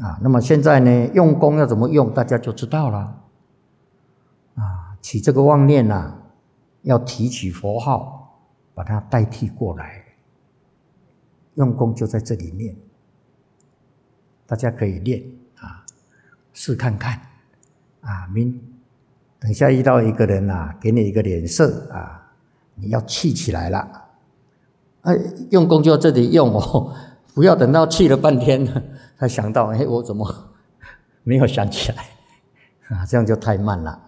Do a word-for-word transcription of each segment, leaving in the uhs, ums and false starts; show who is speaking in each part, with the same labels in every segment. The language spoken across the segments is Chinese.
Speaker 1: 啊，那么现在呢，用功要怎么用，大家就知道了。啊，起这个妄念啊，要提起佛号，把它代替过来。用功就在这里面，大家可以练啊，试看看啊。明等一下遇到一个人啊，给你一个脸色啊，你要气起来了。哎，用功就在这里用哦，不要等到气了半天了才想到，哎，我怎么没有想起来啊？这样就太慢了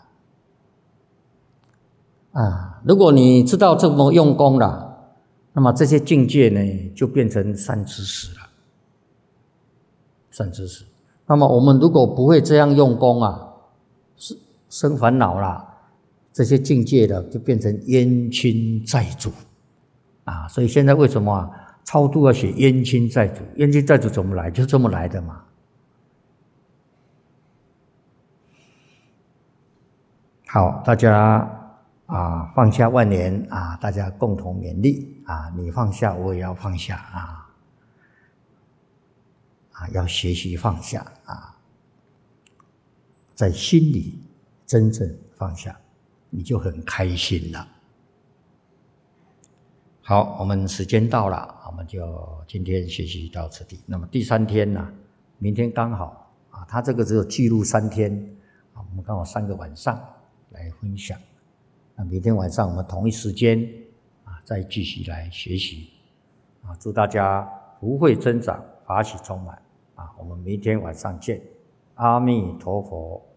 Speaker 1: 啊！如果你知道这么用功了，那么这些境界呢，就变成善知识了。善知识。那么我们如果不会这样用功啊，生烦恼啦，这些境界的就变成冤亲债主啊！所以现在为什么啊，超度要写冤亲债主？冤亲债主怎么来？就这么来的嘛。好，大家啊，放下万年啊，大家共同勉励啊！你放下，我也要放下啊！啊，要学习放下啊，在心里真正放下，你就很开心了。好，我们时间到了，我们就今天学习到此地。那么第三天呢、啊，明天刚好啊，他这个只有记录三天啊，我们刚好三个晚上来分享。那明天晚上我们同一时间啊，再继续来学习啊，祝大家福慧增长，法喜充满啊！我们明天晚上见，阿弥陀佛。